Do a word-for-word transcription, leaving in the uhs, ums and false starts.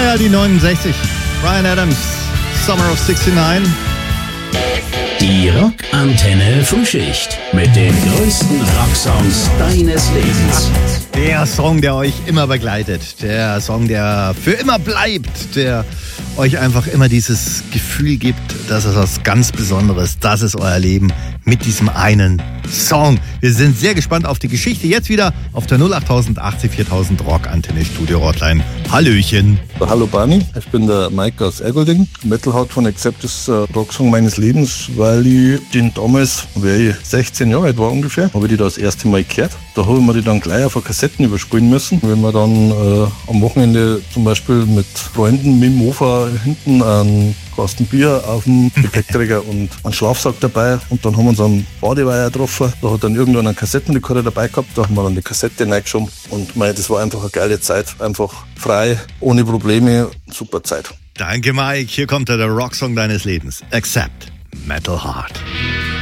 ja, die neunundsechzig. Bryan Adams, Summer of sixty-nine. Die Rockantenne Frühschicht mit den größten Rocksongs deines Lebens. Der Song, der euch immer begleitet. Der Song, der für immer bleibt. Der euch einfach immer dieses Gefühl gibt, das ist was ganz Besonderes. Das ist euer Leben mit diesem einen Song. Wir sind sehr gespannt auf die Geschichte. Jetzt wieder auf der null acht achtzig viertausend Rockantenne Studio Hotline. Hallöchen. Hallo Barney, ich bin der Mike aus Ergolding. Metal Heart von Accept ist der Rocksong meines Lebens, weil ich den damals, weil ich sechzehn Jahre alt war ungefähr, habe ich die da das erste Mal gehört. Da habe ich mir die dann gleich auf Kassetten überspielen müssen. Wenn man dann äh, am Wochenende zum Beispiel mit Freunden mit dem Mofa hinten einen Kasten Bier auf dem Gepäckträger und einen Schlafsack dabei und dann haben wir uns am Badeweiher getroffen. Da hat dann irgendwann einen Kassettenrekorder dabei gehabt, da haben wir dann die Kassette reingeschoben und mei, das war einfach eine geile Zeit, einfach frei, ohne Probleme, super Zeit. Danke Mike, hier kommt der Rocksong deines Lebens. Accept, Metal Heart.